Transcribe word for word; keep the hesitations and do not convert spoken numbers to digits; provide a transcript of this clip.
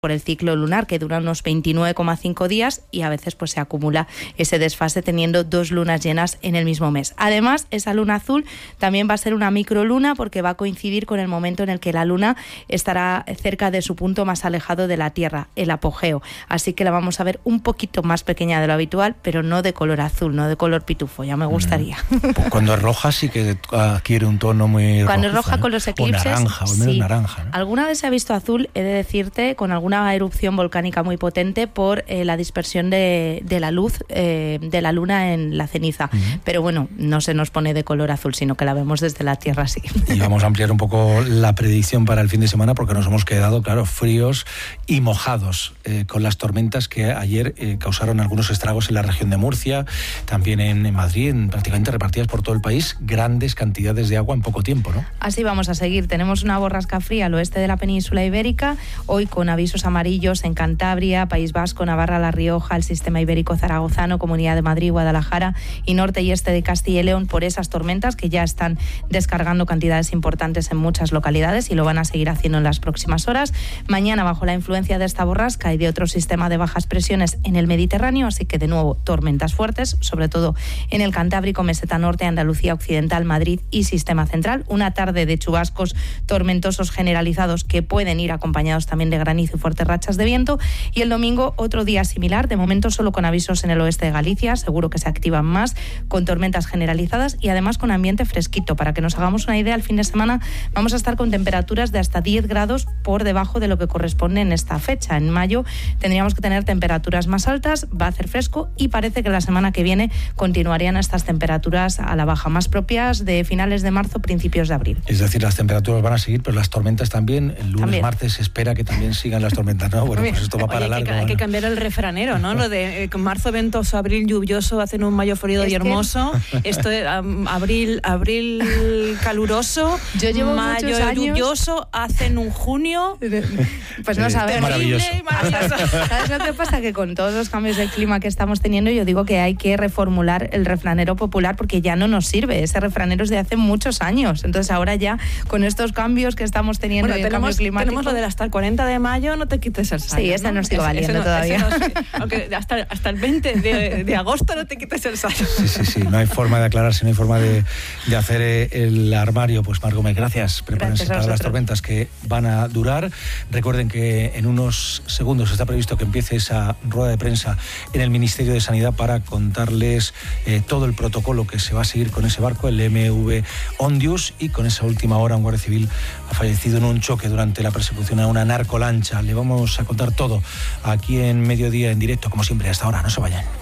por el ciclo lunar, que dura unos veintinueve coma cinco días, y a veces pues se acumula ese desfase teniendo dos lunas llenas en el mismo mes. Además, esa luna azul también va a ser una microluna porque va a coincidir con el momento en el que la luna estará cerca de su punto más alejado de la Tierra, el apogeo. Así que la vamos a ver un poquito más pequeña de lo habitual, pero no de color azul, no de color pitufo, ya me gustaría. Mm. Cuando es roja sí que adquiere un tono muy Cuando rojizo, es roja, ¿no? con los eclipses, o naranja, o al menos sí. naranja, ¿no? Alguna vez se ha visto azul, he de decirte, con alguna erupción volcánica muy potente por eh, la dispersión de, de la luz eh, de la luna en la ceniza. Uh-huh. Pero bueno, no se nos pone de color azul, sino que la vemos desde la Tierra así. Y vamos a ampliar un poco la predicción para el fin de semana, porque nos hemos quedado, claro, fríos y mojados eh, con las tormentas que ayer eh, causaron algunos estragos en la región de Murcia, también en, en Madrid, en, prácticamente repartidas por todo el país, grandes cantidades de agua en poco tiempo, ¿no? Así vamos a seguir. Tenemos una borrasca fría al oeste de la península ibérica, hoy con avisos amarillos en Cantabria, País Vasco, Navarra, La Rioja, el sistema ibérico zaragozano, Comunidad de Madrid, Guadalajara y norte y este de Castilla y León, por esas tormentas que ya están descargando cantidades importantes en muchas localidades y lo van a seguir haciendo en las próximas horas. Mañana, bajo la influencia de esta borrasca y de otro sistema de bajas presiones en el Mediterráneo, así que de nuevo tormentas fuertes, sobre todo en el Cantábrico, Meseta Norte, Andalucía Occidental, Madrid y Sistema Central. Una tarde de chubascos tormentosos generalizados que pueden ir acompañados también de granizo y fuertes rachas de viento, y el domingo otro día similar, de momento solo con avisos en el oeste de Galicia, seguro que se activan más, con tormentas generalizadas y además con ambiente fresquito. Para que nos hagamos una idea, el fin de semana vamos a estar con temperaturas de hasta diez grados por debajo de lo que corresponde en esta fecha. En mayo tendríamos que tener temperaturas más altas, va a hacer fresco y parece que la semana que viene continuarían estas temperaturas a la baja, más propias de finales de marzo, principios de abril. Es decir, las temperaturas van a seguir, pero las tormentas también. El lunes, también. martes se espera que también sigan las tormentas, ¿no? Bueno, pues esto va para Oye, largo. Hay que, hay que cambiar el refranero, ¿no? Lo de eh, marzo ventoso, abril lluvioso, hacen un mayo frío y hermoso. Que... Esto de um, abril, abril caluroso, Yo llevo mayo muchos años... lluvioso, hacen un junio. Pues no sabemos. Maravilloso. maravilloso. ¿Sabes lo que pasa? Que con todos los cambios de clima que estamos teniendo, yo digo que hay que reformular el refranero popular porque ya no nos sirve. Ese refranero es de hace muchos años. Entonces ahora ya, con estos cambios que estamos teniendo, bueno, y el tenemos, cambio climático... tenemos lo del hasta el cuarenta de mayo, no te quites el sayo. Sí, ese ¿no? no sigue valiendo no, todavía. No, aunque hasta, hasta el veinte de, de agosto no te quites el sayo. Sí, sí, sí, no hay forma de aclararse, no hay forma de, de hacer el armario. Pues Mar Gómez, gracias. Prepárense Gracias para las tormentas que van a durar. Recuerden que en unos segundos está previsto que empiece esa rueda de prensa en el Ministerio de Sanidad para contarles eh, todo el protocolo que se va a seguir con ese barco, el M V Ondius, y con esa última hora un guardia civil ha fallecido en un choque durante la persecución a una narcolancha. Le vamos a contar todo aquí en Mediodía en directo, como siempre, hasta ahora. No se vayan.